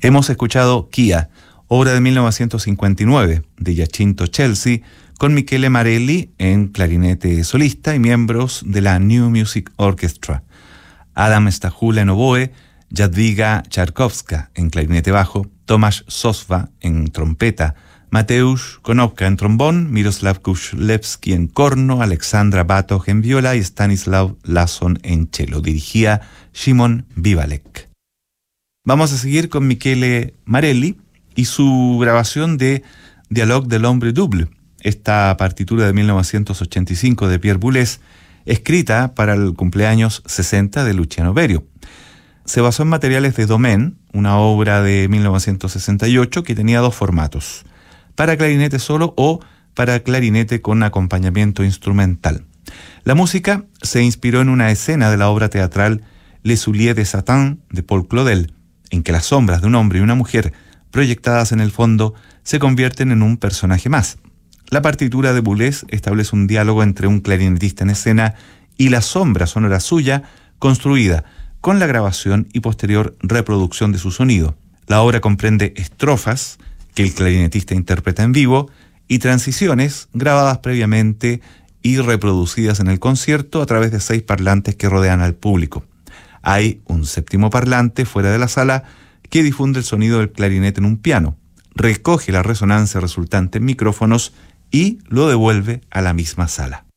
Hemos escuchado Kia, obra de 1959 de Giacinto Chelsea, con Michele Marelli en clarinete solista y miembros de la New Music Orchestra. Adam Stachula en oboe, Jadwiga Czarkowska en clarinete bajo, Tomasz Soswa en trompeta, Mateusz Konopka en trombón, Miroslav Kuchlewski en corno, Alexandra Batoch en viola y Stanislaw Lasson en cello. Dirigía Szymon Biwalek. Vamos a seguir con Michele Marelli y su grabación de Dialogue de l'Ombre Double, esta partitura de 1985 de Pierre Boulez, escrita para el cumpleaños 60 de Luciano Berio. Se basó en materiales de Domaine, una obra de 1968 que tenía dos formatos: para clarinete solo o para clarinete con acompañamiento instrumental. La música se inspiró en una escena de la obra teatral Les Souliers de Satan de Paul Claudel, en que las sombras de un hombre y una mujer proyectadas en el fondo se convierten en un personaje más. La partitura de Boulez establece un diálogo entre un clarinetista en escena y la sombra sonora suya, construida con la grabación y posterior reproducción de su sonido. La obra comprende estrofas que el clarinetista interpreta en vivo y transiciones grabadas previamente y reproducidas en el concierto a través de 6 parlantes que rodean al público. Hay un séptimo parlante fuera de la sala que difunde el sonido del clarinete en un piano, recoge la resonancia resultante en micrófonos y lo devuelve a la misma sala.